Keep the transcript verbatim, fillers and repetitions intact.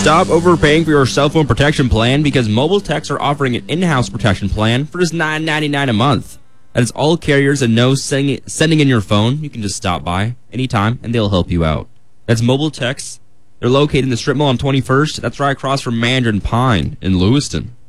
Stop overpaying for your cell phone protection plan because Mobile Techs are offering an in-house protection plan for just nine ninety-nine a month. That is all carriers and no sending, sending in your phone. You can just stop by anytime and they'll help you out. That's Mobile Techs. They're located in the strip mall on twenty-first. That's right across from Mandarin Pine in Lewiston.